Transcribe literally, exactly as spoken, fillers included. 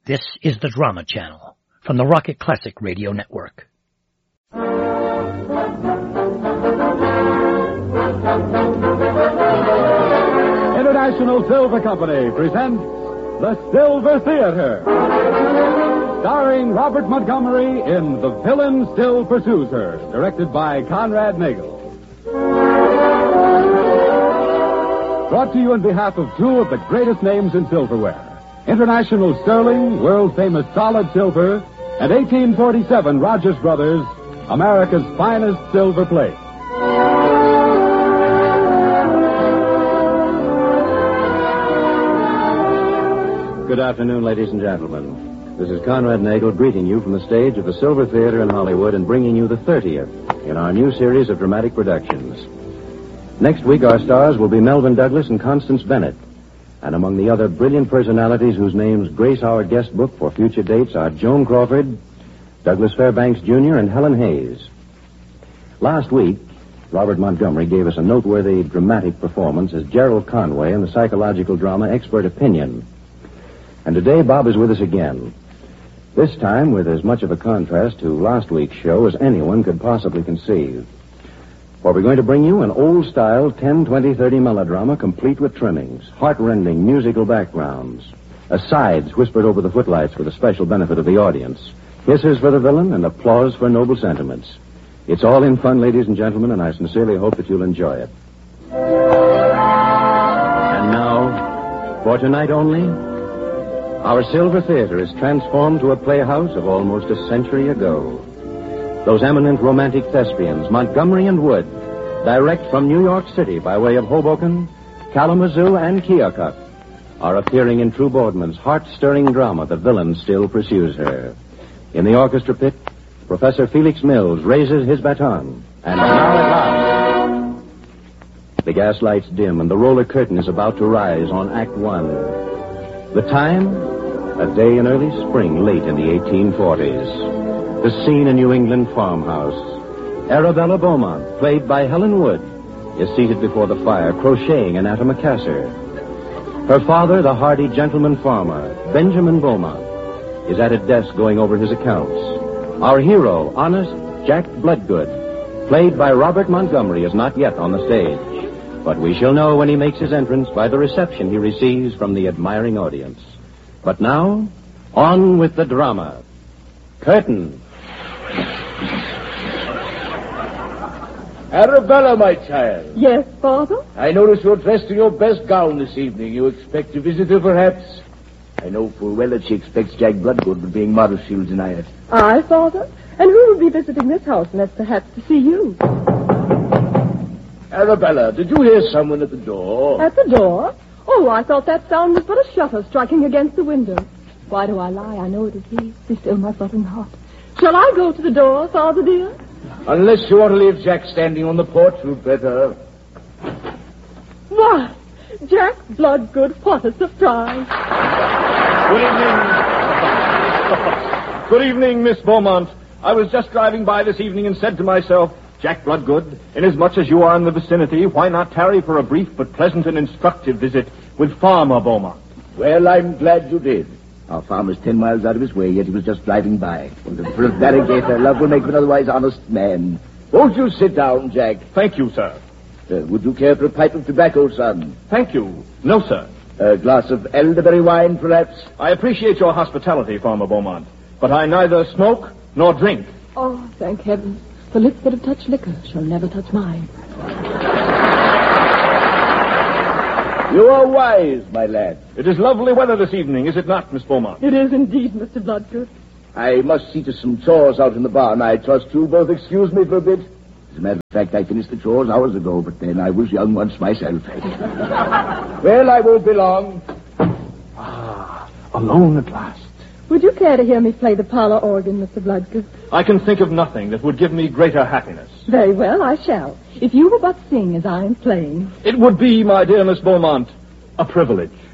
This is the Drama Channel from the Rocket Classic Radio Network. International Silver Company presents The Silver Theater, starring Robert Montgomery in The Villain Still Pursues Her, directed by Conrad Nagel. Brought to you on behalf of two of the greatest names in silverware. International Sterling, world-famous solid silver, and eighteen forty-seven Rogers Brothers, America's finest silver plate. Good afternoon, ladies and gentlemen. This is Conrad Nagel greeting you from the stage of the Silver Theater in Hollywood and bringing you the thirtieth in our new series of dramatic productions. Next week, our stars will be Melvyn Douglas and Constance Bennett. And among the other brilliant personalities whose names grace our guest book for future dates are Joan Crawford, Douglas Fairbanks Junior, and Helen Hayes. Last week, Robert Montgomery gave us a noteworthy dramatic performance as Gerald Conway in the psychological drama Expert Opinion. And today, Bob is with us again. This time with as much of a contrast to last week's show as anyone could possibly conceive. For we're going to bring you an old-style ten, twenty, thirty melodrama complete with trimmings, heart-rending musical backgrounds, asides whispered over the footlights for the special benefit of the audience, hisses for the villain, and applause for noble sentiments. It's all in fun, ladies and gentlemen, and I sincerely hope that you'll enjoy it. And now, for tonight only, our Silver Theater is transformed to a playhouse of almost a century ago. Those eminent romantic thespians, Montgomery and Wood, direct from New York City by way of Hoboken, Kalamazoo, and Keokuk, are appearing in True Boardman's heart-stirring drama, The Villain Still Pursues Her. In the orchestra pit, Professor Felix Mills raises his baton. And now at last, the gaslights dim and the roller curtain is about to rise on Act One. The time, a day in early spring, late in the eighteen forties. The scene, a New England farmhouse. Arabella Beaumont, played by Helen Wood, is seated before the fire, crocheting an antimacassar. Her father, the hardy gentleman farmer, Benjamin Beaumont, is at a desk going over his accounts. Our hero, honest Jack Bloodgood, played by Robert Montgomery, is not yet on the stage. But we shall know when he makes his entrance by the reception he receives from the admiring audience. But now, on with the drama. Curtain. Arabella, my child. Yes, Father? I notice you're dressed in your best gown this evening. You expect a visitor, perhaps? I know full well that she expects Jack Bloodgood, but being modest, she'll deny it. I, Father? And who will be visiting this house unless perhaps to see you? Arabella, did you hear someone at the door? At the door? Oh, I thought that sound was but a shutter striking against the window. Why do I lie? I know it is he. Be still my buzzing heart. Shall I go to the door, Father dear? Unless you want to leave Jack standing on the porch, you'd better. Why, Jack Bloodgood, what a surprise. Good evening. Good evening, Miss Beaumont. I was just driving by this evening and said to myself, Jack Bloodgood, inasmuch as you are in the vicinity, why not tarry for a brief but pleasant and instructive visit with Farmer Beaumont? Well, I'm glad you did. Our farmer's ten miles out of his way, yet he was just driving by. For a variegator, love will make him an otherwise honest man. Won't you sit down, Jack? Thank you, sir. Uh, would you care for a pipe of tobacco, son? Thank you. No, sir. A glass of elderberry wine, perhaps? I appreciate your hospitality, Farmer Beaumont, but I neither smoke nor drink. Oh, thank heaven. The lips that have touched liquor shall never touch mine. You are wise, my lad. It is lovely weather this evening, is it not, Miss Beaumont? It is indeed, Mister Bloodgood. I must see to some chores out in the barn. I trust you both excuse me for a bit. As a matter of fact, I finished the chores hours ago, but then I was young once myself. Well, I won't be long. Ah, alone at last. Would you care to hear me play the parlor organ, Mister Bloodgood? I can think of nothing that would give me greater happiness. Very well, I shall. If you will but sing as I am playing. It would be, my dear Miss Beaumont, a privilege.